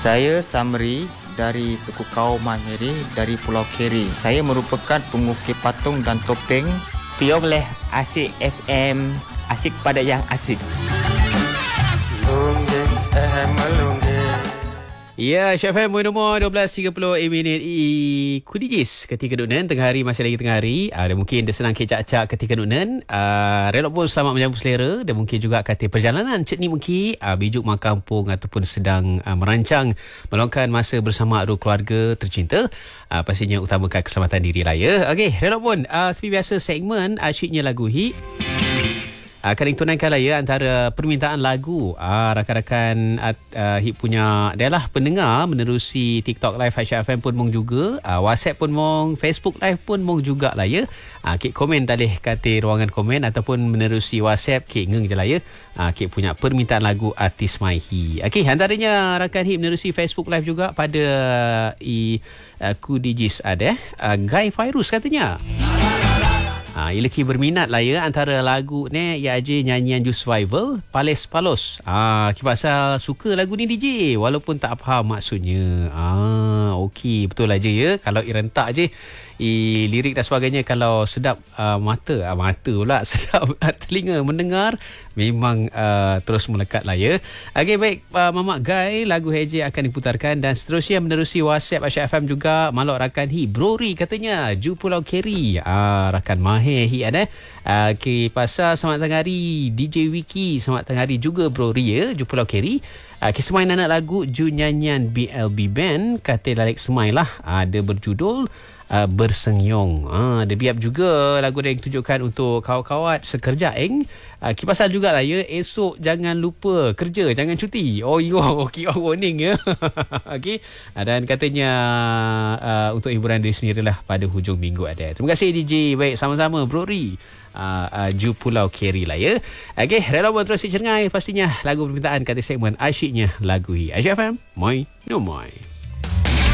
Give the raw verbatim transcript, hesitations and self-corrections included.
Saya Samri dari suku Kaum Mahiri dari Pulau Keri. Saya merupakan pengukir patung dan topeng. Piong leh Asik F M, asik pada yang asik. Ya, Syaf M, nombor dua belas tiga puluh minit i Kudijis ketika dunen tengah hari, masih lagi tengah hari. Uh, dan mungkin dia senang kecak-cak ketika dunen. Uh, relok pun selamat menyambut selera dan mungkin juga kata perjalanan cik ni mungkin uh, bijuk mak kampung ataupun sedang uh, merancang meluangkan masa bersama arwah keluarga tercinta. Uh, pastinya utamakan keselamatan diri lah ya. Okey, relok pun uh, seperti biasa segmen asyiknya lagu hit. Akan ditunaikan lah ya antara permintaan lagu ah, rakan-rakan uh, hip punya dia lah pendengar menerusi TikTok Live Aisyah F M pun mong juga, uh, WhatsApp pun mong, Facebook Live pun mong juga lah ya. Uh, kik komen talih kata ruangan komen ataupun menerusi WhatsApp kik ngeng je lah ya. Uh, kik punya permintaan lagu artis Maihi. Okey, antaranya rakan hip menerusi Facebook Live juga pada i uh, Kudijis ada uh, Guy Virus katanya. Ha, Ilki berminat lah ya antara lagu ni ya aja nyanyian You Survival Pales Palos. Ah, ha, pasal suka lagu ni D J walaupun tak faham maksudnya. Ah, okey, betul aja ya. Kalau irentak je i lirik dan sebagainya, kalau sedap uh, mata, uh, mata pula sedap telinga mendengar, memang uh, terus melekat lah ya. Okey, baik, uh, Mamak Guy, lagu Heje akan diputarkan dan seterusnya menerusi WhatsApp Aisyah F M juga. Malok rakan hi Brori katanya Ju Pulau Keri. Ah, rakan Mahir hi ada. Uh, okay, pasal selamat tengah hari D J Wiki, selamat tengah hari juga Brori ya, Ju Pulau Keri. Uh, kisah main anak lagu Ju nyanyian B L B Band kata Lalek Semai lah. Ada berjudul Uh, Bersengyong. Ah, dia biap juga lagu dia yang tunjukkan untuk kawan-kawan sekerja eng. Uh, kipasal jugalah ya, esok jangan lupa kerja, jangan cuti. Oh yo, okey, oh, warning ya. Okey. Uh, dan katanya uh, untuk hiburan diri sendirilah pada hujung minggu ada. Terima kasih D J. Baik, sama-sama Bro Ri. Uh, uh, Ju Pulau Keri lah ya. Okey, rela buat terus cengai pastinya lagu permintaan kata segmen asyiknya lagu hi. Aisyah F M, moi no moi.